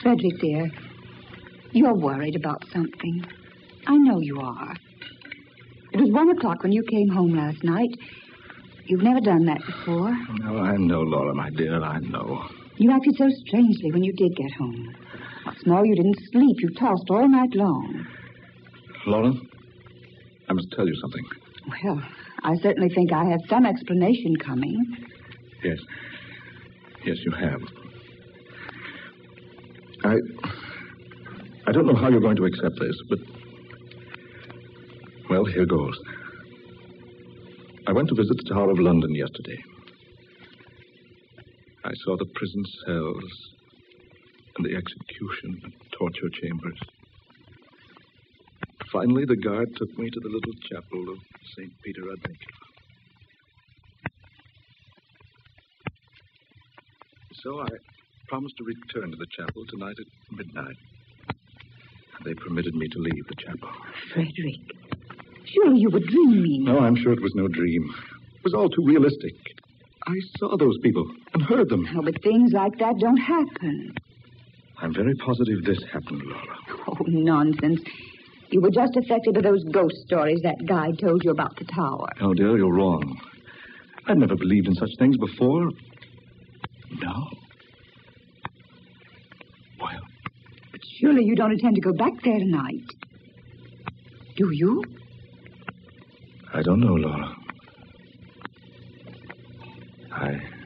Frederick, dear, you're worried about something. I know you are. It was 1 o'clock when you came home last night. You've never done that before. Oh, I know, Laura, my dear, I know. You acted so strangely when you did get home. What's more, you didn't sleep. You tossed all night long. Laura, I must tell you something. Well, I certainly think I have some explanation coming. Yes. Yes, you have. I don't know how you're going to accept this, but... Well, here goes. I went to visit the Tower of London yesterday. I saw the prison cells and the execution and torture chambers. Finally, the guard took me to the little chapel of St. Peter ad Vincula. So I promised to return to the chapel tonight at midnight. They permitted me to leave the chapel. Frederick, surely you were dreaming. No, I'm sure it was no dream. It was all too realistic. I saw those people and heard them. Oh, but things like that don't happen. I'm very positive this happened, Laura. Oh, nonsense. You were just affected by those ghost stories that guide told you about the tower. Oh, dear, you're wrong. I'd never believed in such things before. No. Well. But surely you don't intend to go back there tonight. Do you? I don't know, Laura. I